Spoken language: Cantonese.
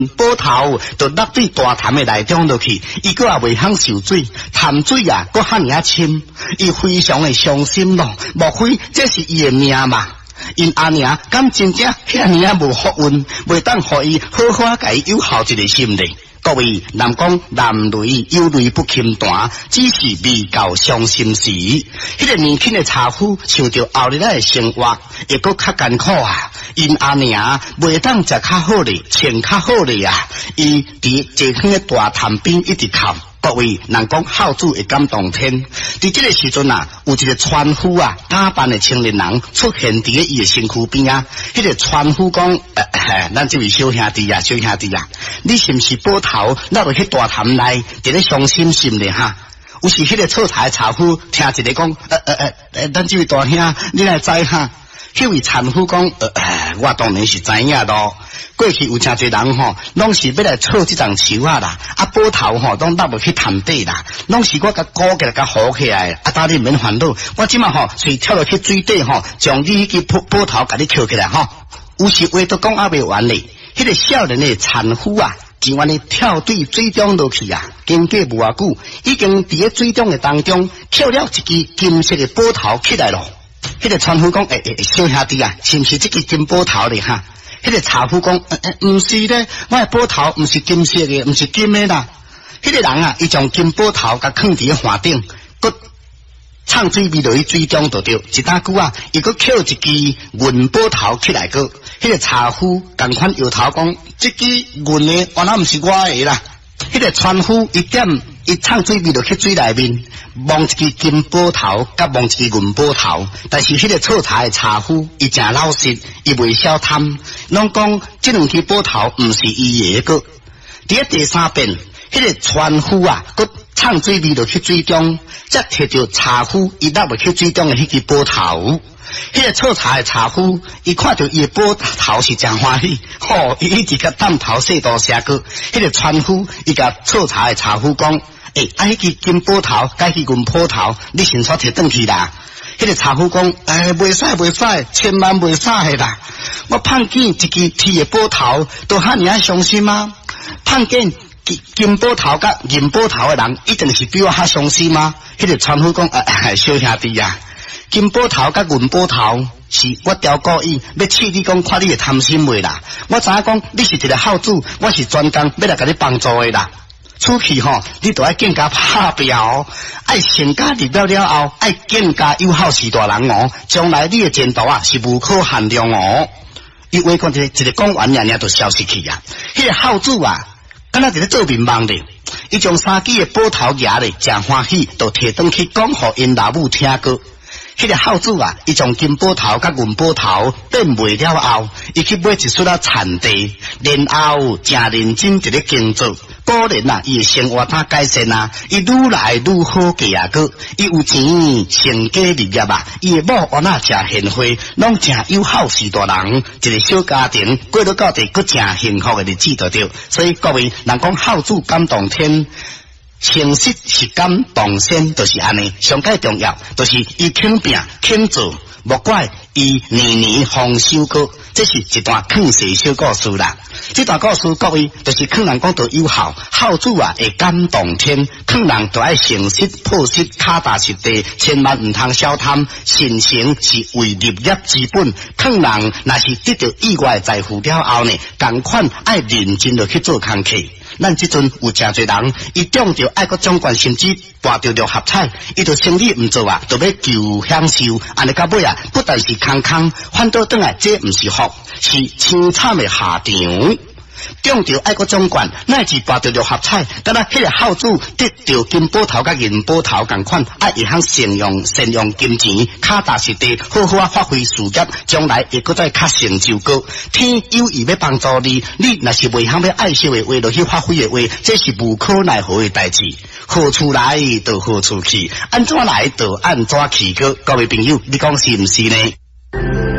波头就落对大潭的内中落去，伊个也未肯受水，潭水啊，搁遐尔深，伊非常的伤心咯。莫非这是伊的命嘛？因阿娘敢真正遐尔无福运，袂当互伊好好甲伊友好一个心嘞。各位，人讲男泪有泪不轻弹，只是未到伤心时。迄个年轻的茶夫想着后日的生活会搁较艰苦啊，因阿娘袂当食较好嘞，穿较好嘞啊，伊伫坐远的大潭边一直哭。各位，人讲孝子会感动天。伫这个时阵啊，有一个船夫啊，打扮的青年人出现伫伊的身躯边啊。迄个船夫讲，咱这位小兄弟啊，小兄弟啊，你是毋是波头落落去大潭内，伫咧伤心心咧哈？有时迄个错茶的茶夫听一个讲，咱这位大兄，你来知哈？迄位产夫讲，我当然是知影咯。过去有真侪人吼，拢是要来错这丛树啊啦，啊波头吼拢落落去潭底啦，拢是我甲鼓起来甲好起来，啊大你免烦恼，我即马吼随跳落去水底吼，将你迄个波头甲你捡起来吼。有时话都讲啊未完嘞，迄个少年的产夫啊，就安尼跳对水中落去啊，经过无偌久，已经伫咧水中的当中捡了一支金色的波头起来咯。迄个船夫讲，小兄弟啊，是毋是这个金波头咧哈？迄个茶夫讲，毋是咧，我的波头毋是金色的，毋是金的啦。迄个人啊，伊将金波头甲放伫岸顶，佮唱水味落去水中就对。一打久啊，伊佮捡一支银波头起来个。迄个茶夫共款摇头讲，这支银的原来毋是我的啦。迄个船夫一点，伊唱水味落去水内面。望一支金波头，甲望一支银波头，但是迄个错茶的茶夫，伊真老实，伊袂晓贪，拢讲这两支波头毋是伊的个。伫咧第三遍，迄个船夫啊，佮唱水味落去水中，才摕着茶夫伊落落去水中的迄支波头。迄个错茶的茶夫，伊看到伊的波头是真欢喜，伊一直甲担头细大声个。迄个船夫伊甲错茶的茶夫讲。迄支金波头，甲迄支银波头，你先煞摕转去啦。迄个茶夫讲，袂使袂使，千万袂使啦！我盼见一支铁的波头，都遐尔伤心吗？盼见金波头甲银波头的人，一定是比我较伤心吗？迄个船夫讲，小兄弟啊，金波头甲银波头。是我调故意要试你讲，看你会贪心未啦？我知影讲你是一个孝子，我是专工要来甲你帮助的啦。出去吼，你都要更加拍表，爱成家立业了后，爱更加友好是大人哦。将来你的前途啊是无可限量哦。伊话讲一个讲完尔就消失去啊。迄个孝子啊，敢若伫咧做面梦咧，伊将三支的波头夹咧，真欢喜，就摕转去讲互因老母听过。迄个孝子啊，伊将金波头甲银波头变卖了后，伊去买一束啊田地，然后真认真伫咧耕作。果然啊，伊的生活他改善啊，伊愈来愈好个啊个，伊有钱成家立业啊，伊的某安那真贤惠，拢真友好是大人，一个小家庭过到到底，佫真幸福的日子就对。所以各位，人讲孝子感动天。诚实是感动先，就是安尼。上界重要，就是伊肯拼肯做，莫怪伊年年丰收过。这是一段劝世小故事啦。这段故事各位就是劝人讲到有效，孝子啊会感动天，劝人就爱诚实朴实，脚踏实地，千万唔通小贪。信诚是为立业之本，劝人若是得到意外财富了后呢，同款爱认真落去做工课。咱即阵有真侪人，伊中着爱国奖冠，甚至博着六合彩，伊就生理唔做啊，就要求享受，安尼到尾啊，不但是空，反倒转来，这唔是福，是凄惨的下场。中着爱国奖冠，乃至博着六合彩，敢若迄个孝子得着金波头甲银波头共款，爱会晓善用金钱，脚踏实地，好好发挥事业，将来会搁再较成就高。天有意要帮助你，你若是袂晓要爱惜的话，落去发挥的话，这是无可奈何的代志。何处来就何处去，安怎来就安怎去个。各位朋友，你讲是毋是呢？